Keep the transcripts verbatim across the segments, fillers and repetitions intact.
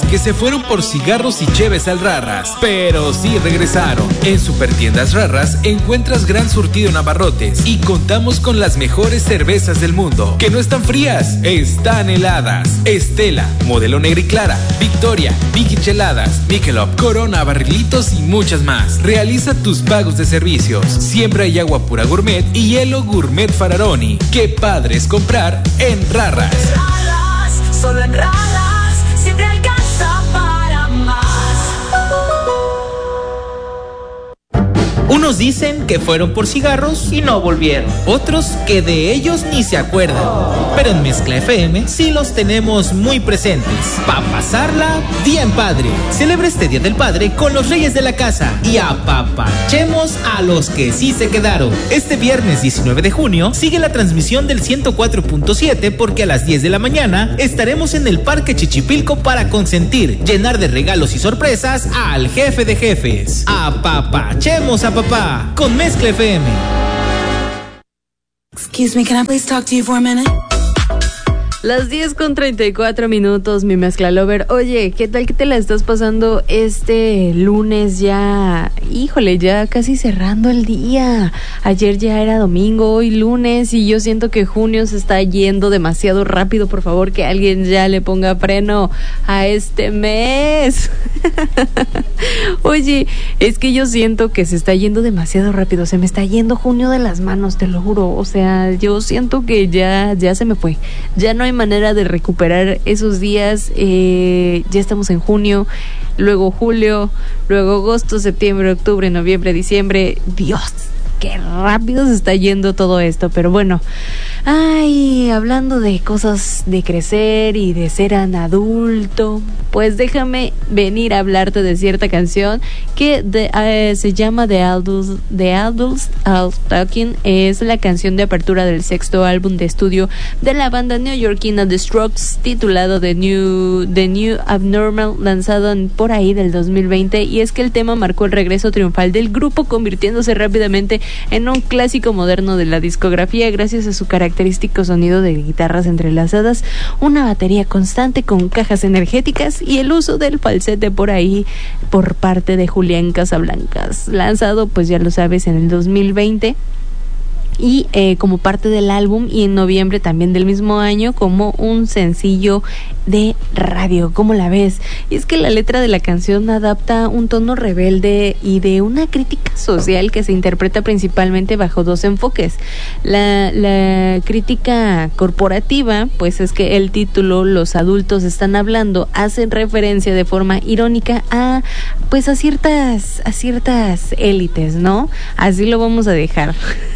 que se fueron por cigarros y cheves al Rarras, pero sí regresaron. En Supertiendas Rarras encuentras gran surtido en abarrotes y contamos con las mejores cervezas del mundo, que no están frías, están heladas. Estela, modelo negra y clara, Victoria, Vicky Cheladas, Michelob, Corona, barrilitos y muchas más. Realiza tus pagos de servicios. Siempre hay agua pura gourmet y hielo gourmet Fararoni. Qué padre es comprar en Rarras. Rarras, solo en Rarras, siempre alcanza para más. Unos dicen que fueron por cigarros y no volvieron. Otros que de ellos ni se acuerdan. Pero en Mezcla F M sí los tenemos muy presentes. Pa' pasarla bien padre. Celebra este Día del Padre con los reyes de la casa y apapachemos a los que sí se quedaron. Este viernes diecinueve de junio sigue la transmisión del ciento cuatro punto siete porque a las diez de la mañana estaremos en el Parque Chichipilco para consentir, llenar de regalos y sorpresas al jefe de jefes. Apapachemos a papá con Mezcla F M. Excuse me, can I please talk to you for a minute? Las diez con treinta y cuatro minutos, mi Mezcla Lover. Oye, ¿qué tal que te la estás pasando este lunes ya? Híjole, ya casi cerrando el día. Ayer ya era domingo, hoy lunes, y yo siento que junio se está yendo demasiado rápido. Por favor, que alguien ya le ponga freno a este mes. Oye, es que yo siento que se está yendo demasiado rápido. Se me está yendo junio de las manos, te lo juro. O sea, yo siento que ya, ya se me fue. Ya no hay manera de recuperar esos días. Eh, ya estamos en junio, luego julio, luego agosto, septiembre, octubre, noviembre, diciembre. Dios, qué rápido se está yendo todo esto. Pero bueno, ay, hablando de cosas de crecer y de ser un adulto, pues déjame venir a hablarte de cierta canción que de, uh, se llama The Adults, The Adults Are Talking. Es la canción de apertura del sexto álbum de estudio de la banda neoyorquina The Strokes, titulado The New, The New Abnormal, lanzado en, por ahí del dos mil veinte. Y es que el tema marcó el regreso triunfal del grupo, convirtiéndose rápidamente en un clásico moderno de la discografía gracias a su característico sonido de guitarras entrelazadas, una batería constante con cajas energéticas y el uso del falsete por ahí por parte de Julián Casablancas. Lanzado, pues ya lo sabes, en el dos mil veinte. Y eh, como parte del álbum, y en noviembre también del mismo año como un sencillo de radio. ¿Cómo la ves? Y es que la letra de la canción adapta un tono rebelde y de una crítica social que se interpreta principalmente bajo dos enfoques. La, la crítica corporativa, pues es que el título Los adultos están hablando hace referencia de forma irónica a pues a ciertas a ciertas élites, ¿no? Así lo vamos a dejar.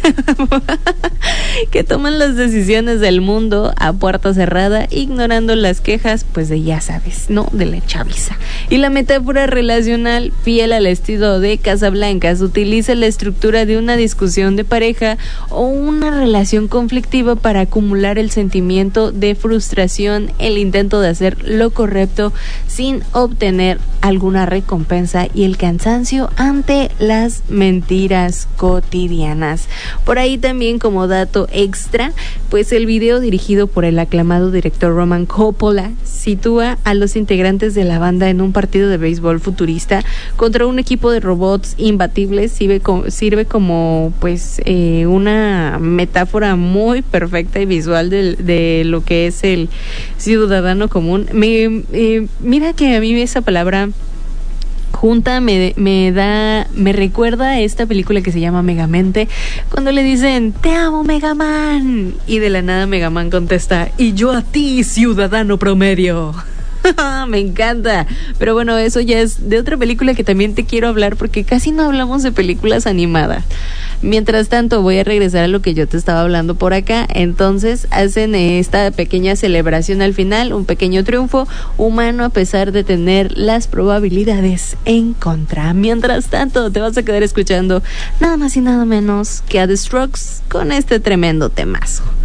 Que toman las decisiones del mundo a puerta cerrada, ignorando las quejas, pues de ya sabes, ¿no? De la chaviza. Y la metáfora relacional, fiel al estilo de Casablancas, utiliza la estructura de una discusión de pareja o una relación conflictiva para acumular el sentimiento de frustración, el intento de hacer lo correcto sin obtener alguna recompensa y el cansancio ante las mentiras cotidianas. Por ahí también, como dato extra, pues el video, dirigido por el aclamado director Roman Coppola, sitúa a los integrantes de la banda en un partido de béisbol futurista contra un equipo de robots imbatibles. Sirve como, sirve como pues eh, una metáfora muy perfecta y visual de, de lo que es el ciudadano común. Me, eh, mira que a mí esa palabra junta me, me da, me recuerda a esta película que se llama Megamente, cuando le dicen te amo Megaman, y de la nada Megaman contesta y yo a ti, ciudadano promedio. Me encanta. Pero bueno, eso ya es de otra película que también te quiero hablar, porque casi no hablamos de películas animadas. Mientras tanto, voy a regresar a lo que yo te estaba hablando por acá. Entonces, hacen esta pequeña celebración al final, un pequeño triunfo humano a pesar de tener las probabilidades en contra. Mientras tanto, te vas a quedar escuchando nada más y nada menos que a The Strokes con este tremendo temazo.